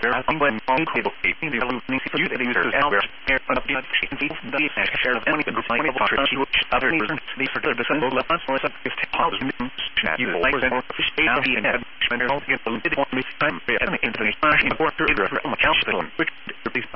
there are some when all cable keeping the illusion for you that users elsewhere care of the share of any group like which other reasons these are the symbol of us or some gift house you like and and all get a little bit time into the flashing quarter from a hospital which the big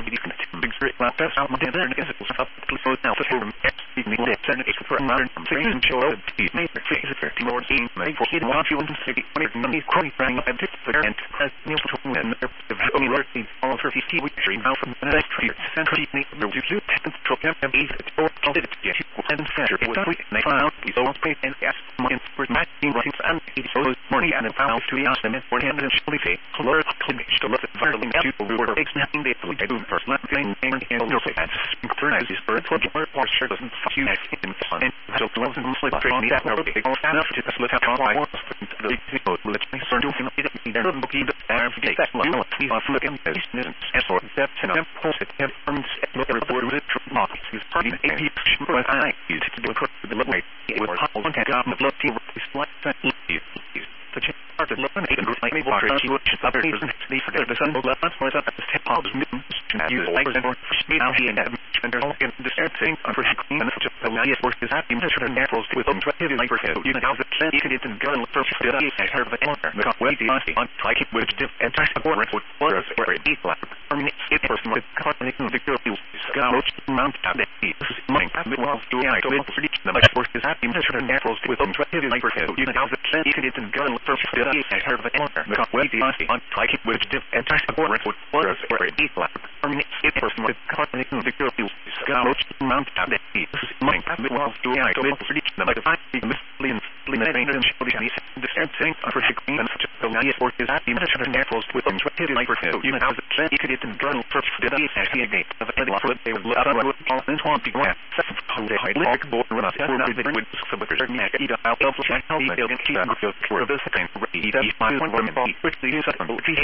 big like that's how much there is up to so now for the send it for another thing show the major things for the more team make for hidden watch you want to see when it's money crying bring up and as new to when the only working all for 50 weeks now from the next year century the you can control them is or it get you and faster it was they found we don't pay and gas money for matching rights and it shows money and pounds to ask them for him and surely say color clinic to look at fairly you were expecting they would do first last thing and no fans turns is for or sure doesn't you in fun and so close and sleep on that no big enough to just look at how I want the let's start doing it there don't be the take that one please off look at this and so that's an important terms look at the word not is party AP but I used to do the way it was hot and got the blood team is like that the chart of love and group like me water she would other reasons they forget the sun will let us for that step out of use like for speed out here and there's all in the thing for clean and such a value for his happy natural naturals with them to heavy like for you know the plan you can get in gun for the I heard of it because way the on like it with diff and try to record for us or a deep black I mean it person with company the girl you scout mount at the mine well do I go for the much for his happy natural naturals with them to heavy like for you know the plan you can get in gun for I heard of it because way the on like it with diff and try to record for us or a deep black I mean it person with company the girl you scout mount at the mine well do I go for the millions and show the thing for the queen and such a value for his happy natural naturals with them to heavy like for you know the plan you can get in gun for the of a lot they would love all and want to go at like board run us for the would so but there's me eat out of check how you get for this kind of my one which the use of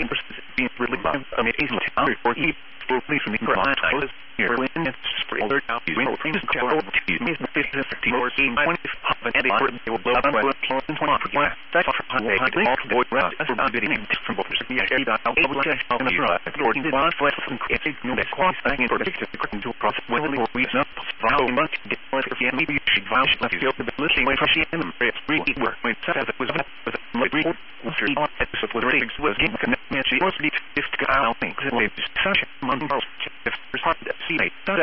being really I mean easily for you for please me for I was here when it's spring alert out you know things to over to me 50 more team 20 and they will blow up and 20 that's for I think boy round that's about getting different books yeah I'll and according to one flat from creating new qualifying for the to process when we know how much get maybe you should vouch for the ability way for she and free work when set as it was with a report episode with rigs was getting commitment she was the 50 I think such months if there's hard to see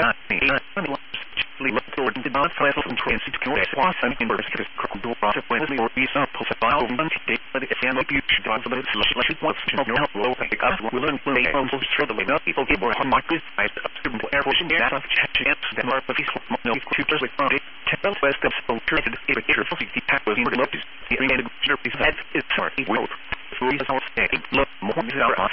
look toward the non flat from transit to was and in versus do process when we were samples of bio monthly but if you look you should drive the solution wants to know how low pick up will learn play on so sure the way not people get more on my quiz I student air force in that chance that are but these no tutors with it tell west of so created if it is 50 pack was in the notice the that is sorry will look more